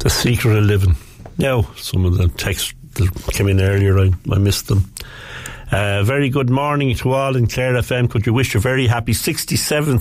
The secret of living. Now, some of the texts that came in earlier, I missed them. Very good morning to all in Clare FM. Could you wish a very happy 67th